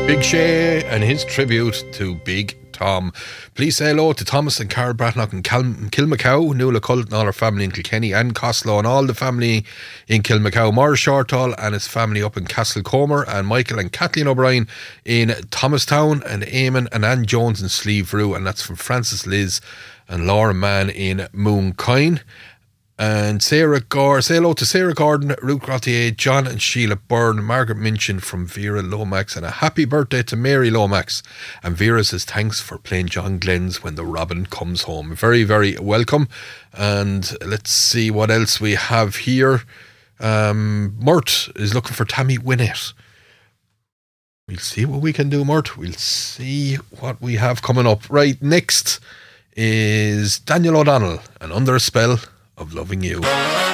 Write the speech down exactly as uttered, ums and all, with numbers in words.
Big Shay and his tribute to Big Tom. Please say hello to Thomas and Carol Bratnock and Cal- Kilmacow, Nuala Colt and all her family in Kilkenny, and Costello and all the family in Kilmacow, Morris Shortall and his family up in Castlecomer, and Michael and Kathleen O'Brien in Thomastown, and Eamon and Ann Jones in Slieve Rue, and that's from Francis Liz and Laura Mann in Mooncoin. And Sarah Gordon, say hello to Sarah Gordon, Ruth Grottier, John and Sheila Byrne, Margaret Minchin from Vera Lomax, and a happy birthday to Mary Lomax. And Vera says thanks for playing John Glenn's When the Robin Comes Home. Very, very welcome. And let's see what else we have here. Um, Mort is looking for Tammy Wynette. We'll see what we can do, Mort. We'll see what we have coming up. Right, next is Daniel O'Donnell and Under a Spell of Loving You.